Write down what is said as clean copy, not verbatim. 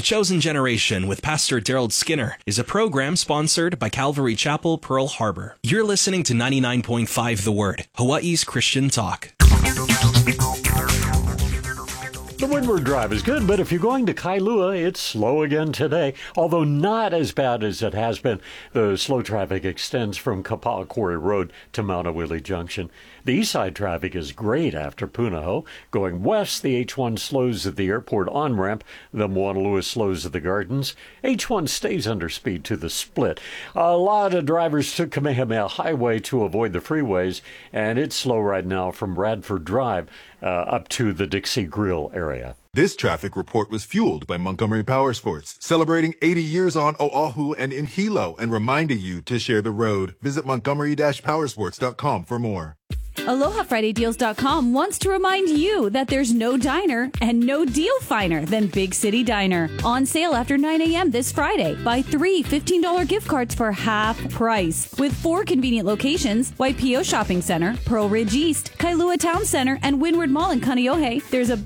The Chosen Generation with Pastor Daryl Skinner is a program sponsored by Calvary Chapel, Pearl Harbor. You're listening to 99.5 The Word, Hawaii's Christian talk. The Windward Drive is good, but if you're going to Kailua, it's slow again today, although not as bad as it has been. The slow traffic extends from Kapaa Quarry Road to Mount Awili Junction. The east side traffic is great after Punahou. Going west, the H1 slows at the airport on-ramp, the Moanalua slows at the Gardens. H1 stays under speed to the split. A lot of drivers took Kamehameha Highway to avoid the freeways, and it's slow right now from Radford Drive up to the Dixie Grill area. This traffic report was fueled by Montgomery Powersports, celebrating 80 years on Oahu and in Hilo and reminding you to share the road. Visit montgomery-powersports.com for more. AlohaFridayDeals.com wants to remind you that there's no diner and no deal finer than Big City Diner. On sale after 9 a.m. this Friday. Buy 3 $15 gift cards for half price. With 4 convenient locations, Waipio Shopping Center, Pearl Ridge East, Kailua Town Center, and Windward Mall in Kaneohe, there's a